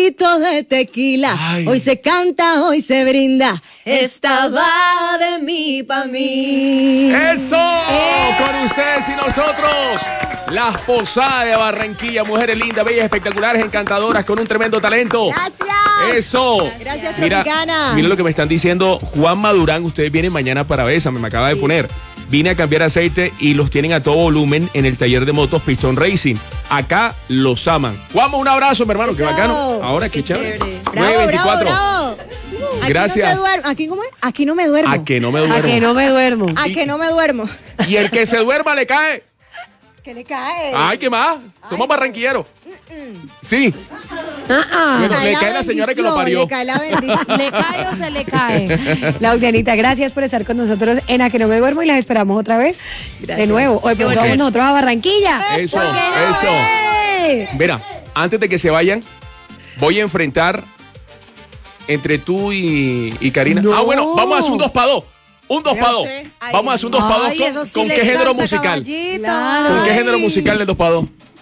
vasito de tequila. Ay. Hoy se canta, hoy se brinda. Esta va de mí pa' mí. ¡Eso! Con ustedes y nosotros, las Posadas de Barranquilla, mujeres lindas, bellas, espectaculares, encantadoras, con un tremendo talento. Gracias. ¡Eso! Gracias, Mira, Tropicana. mira lo que me están diciendo. Juan Madurán, ustedes vienen mañana para Bésame, me acaba de poner. Vine a cambiar aceite y los tienen a todo volumen en el taller de motos Pistón Racing. Acá los aman. Juanma, un abrazo, mi hermano, qué Eso. bacano. Ahora, qué chévere. Bravo, 9:24. bravo. Aquí Gracias. No se duerme. ¿Aquí cómo es? Aquí no me duermo. A que no me A que duermo. no me duermo. A que no me duermo. Y el que se duerma le cae. ¿Qué le cae? Ay, ¿qué más? Somos barranquilleros. Sí. Bueno, le cae la señora que lo parió. Le cae la bendición. ¿Le cae o se le cae? Laurianita, gracias por estar con nosotros en A que no me duermo y las esperamos otra vez. Gracias. De nuevo. Hoy pronto vamos nosotros a Barranquilla. Eso, ¿Por qué no? eso. ¡Eh! Mira, antes de que se vayan, voy a enfrentar entre tú y Karina. No. Ah, bueno, vamos a hacer un 2 para 2. Un 2 para 2. usted. Vamos a hacer un 2 para 2 Ay, eso sí con le qué género encanta, musical. caballito. Claro. ¿Con qué Ay. género musical el 2 para 2?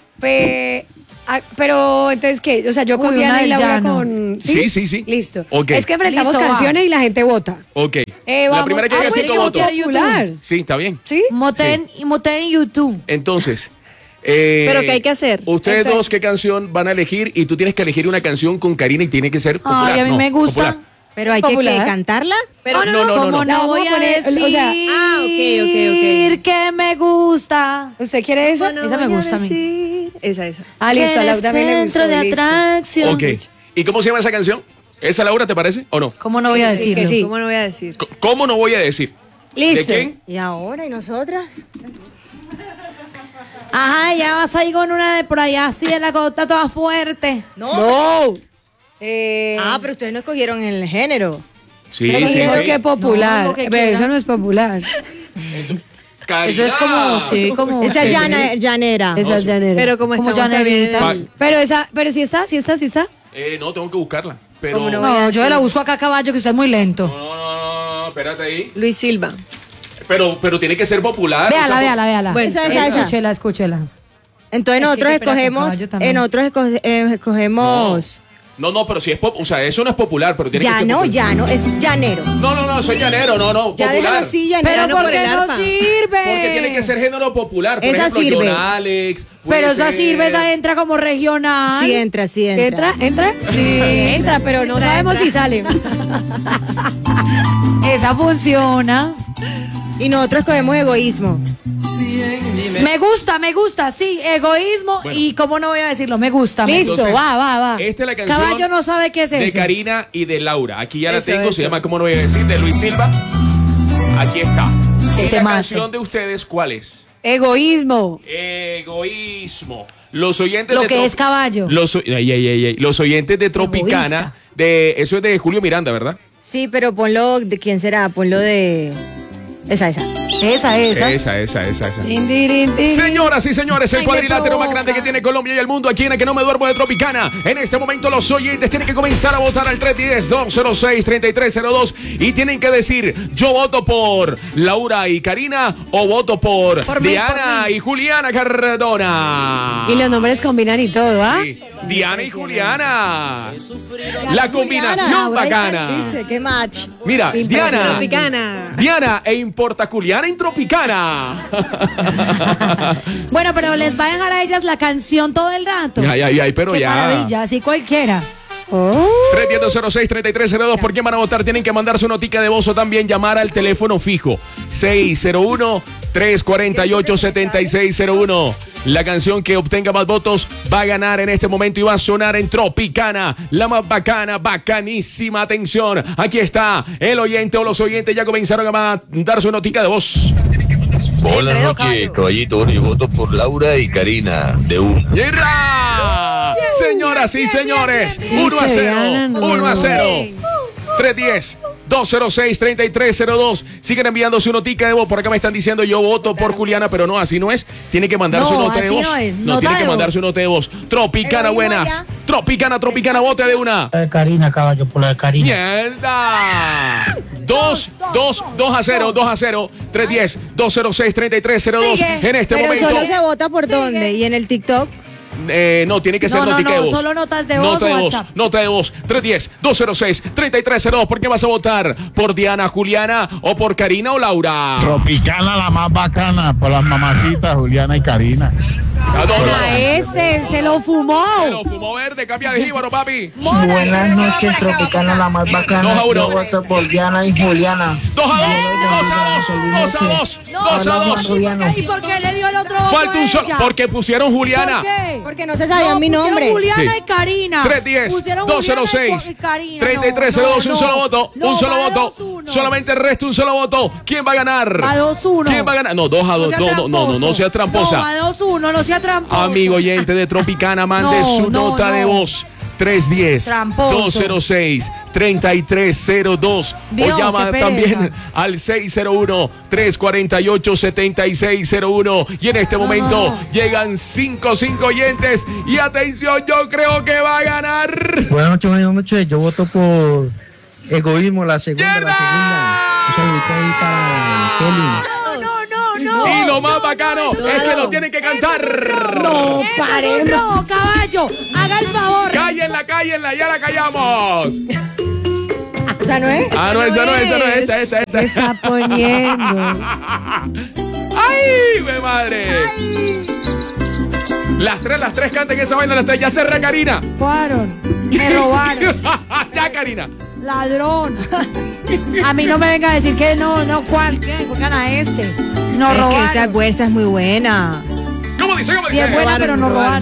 Pero entonces, ¿qué? O sea, yo con Uy, Diana una y del Laura llano. con... Sí. Listo. Ok. Es que enfrentamos Listo, va. canciones y la gente vota. Ok. La Vamos. primera que llega pues, 5 votos. popular. Sí, está bien. ¿Sí? Moten en YouTube. Entonces. ¿Pero qué hay que hacer? Ustedes Entonces- dos, ¿qué canción van a elegir? Y tú tienes que elegir una canción con Karina y tiene que ser popular. Ay, a mí No, me gusta. popular. Pero hay que Popular. cantarla. Pero no, no, ¿cómo no. La no vamos voy a a poner, decir o sea, ok. que me gusta? ¿Usted quiere esa? Esa me gusta a mí. Esa. Ah, listo, a Que Laura también le gustó. centro de listo. atracción. Ok. ¿Y cómo se llama esa canción? ¿Esa, Laura, te parece o no? ¿Cómo no voy a decirlo? que sí. ¿Cómo no voy a decir? ¿Cómo no voy a decir? Listo. ¿De quién? ¿Y ahora? ¿Y nosotras? Ajá, ya vas ahí con una de por allá así de la costa toda fuerte. No. Pero ustedes no escogieron el género. Sí, Pero sí, dijimos sí. que popular. No, lo que Pero quiera. eso no es popular. Karina. Eso es como, sí, como... Esa es llanera. Esa es llanera. Pero como Como estamos llanerita. también... Pero sí está. No, tengo que buscarla. Pero... ¿Cómo no? No, yo la busco acá a caballo, que usted es muy lento. No, espérate ahí. Luis Silva. Pero tiene que ser popular. Véala, o sea, véala. Bueno, esa. Escúchela. Entonces nosotros Sí, pero con escogemos... caballo también. escogemos... No, pero si es o sea, eso no es popular, pero tiene que ser Llano, popular. llano, es llanero. No, soy llanero, no, Ya popular. déjalo así, llanero. Pero no ¿por por qué el no arpa. sirve? Porque tiene que ser género popular. Por Esa ejemplo, sirve. John Alex. puede Pero esa ser- sirve, esa entra como regional. Sí entra. ¿Entra? Sí. Entra, pero no sabemos si sale. Esa funciona. Y nosotros escogemos egoísmo. Me gusta, sí, egoísmo. Bueno. Y cómo no voy a decirlo, me gusta. Listo, Entonces, va. Esta es la canción Caballo no sabe qué es de eso. Karina y de Laura. Aquí ya la Eso, tengo, eso. se llama ¿Cómo no voy a decir? De Luis Silva. Aquí está. ¿Y la temazo. canción de ustedes cuál es? Egoísmo. Egoísmo. Los oyentes Lo de que es caballo. Los oyentes de Tropicana, eso es de Julio Miranda, ¿verdad? Sí, pero ponlo... ¿De quién será? Ponlo de... Esa. Esa. Esa. Señoras y señores, el Ay, me cuadrilátero más provoca. grande que tiene Colombia y el mundo aquí en A que no me duermo de Tropicana. En este momento los oyentes tienen que comenzar a votar al 310-206-3302 y tienen que decir, yo voto por Laura y Karina o voto por Por mí, Diana por mí. y Juliana Cardona. Y los nombres combinan y todo, ¿ah? Sí, Diana y Juliana. La combinación Laura y bacana. ¿Viste? ¿Qué match? Mira, Diana. Tropicana. Diana e Importaculiana en Tropicana. Bueno, pero les va a dejar a ellas la canción todo el rato. Ay, pero Qué ya. maravilla, así cualquiera. 310-06-3302. ¿Por qué van a votar? Tienen que mandar su notica de voz o también llamar al teléfono fijo 601-348-7601. La canción que obtenga más votos va a ganar en este momento y va a sonar en Tropicana. La más bacana, bacanísima. Atención, aquí está el oyente o los oyentes ya comenzaron a mandar su notica de voz. Buenas noches, caballito. Bueno, yo voto por Laura y Karina de una. ¡Yerra! Señoras y señores, 1-0, 1-0. 310-206-3302. Siguen enviando su notica de voz. Por acá me están diciendo yo voto por Juliana, pero no, así no es. Tiene que mandar No, su nota de así voz. no es. No, Nota tiene de que mandar voz. su nota de voz. Tropicana, Egoísmo buenas. ya. Tropicana, vote de una. La de Karina, caballo, por la de Karina. ¡Mierda! 2-0. 310-206-3302. Sigue. En este Pero momento. solo se vota por dónde. ¿Y en el TikTok? No, tiene que ser No, notica de voz. solo notas de voz Nota de o voz, WhatsApp. nota de voz. 310-206-3302. ¿Por qué vas a votar? ¿Por Diana, Juliana o por Karina o Laura? Tropicana la más bacana, por las mamacitas Juliana y Karina. Ah, no, no, A no. ese, se lo fumó. Se lo fumó verde, cambia de jíbaro, papi. Buenas noches, Tropicana, la más bacana. 2 a 1. Yo voto por Diana y Juliana. 2 a 2, 2 a 2, 2 a 2. ¿Y por qué le dio el otro voto Falta un a solo, ella? porque pusieron Juliana. ¿Por qué? Porque no se sabía mi pusieron nombre. Juliana Sí. y Karina. 310-206. y Karina. 3302, un solo voto. No, Un solo va voto. 2-1. Solamente el resto, un solo voto. ¿Quién va a ganar? Va 2-1. ¿Quién va a ganar? No, 2 a 2. No seas tramposa. No, va 2-1, no sea tramposa. Amigo oyente de Tropicana, mande No, su no, nota no. de voz. Tramposo. 310-206-3302. Vio, O llama qué pereza. también al 601-348-7601. Y en este momento llegan 5 oyentes. Y atención, yo creo que va a ganar. Buenas noches. Yo voto por Egoísmo, la segunda. ¡Mierda! Un saludito ahí para Kelly. No. Y lo más bacano es que lo tienen que cantar. No, Eso es pare. un robo, caballo. Haga el favor. Cállenla, ya la callamos. ¿Esa no es? Ah, no, esa no es. Esta. Se está poniendo. ¡Ay, mi madre! Las tres canten esa vaina, las tres. Ya cerré, Karina. Fueron. Me robaron. Ya, Karina. Ladrón. A mí no me venga a decir que no, ¿cuál? ¿Qué? ¿Por qué gana este? Nos Es que robaron. esta es muy buena. ¿Cómo dice? Sí, es buena, pero nos robaron.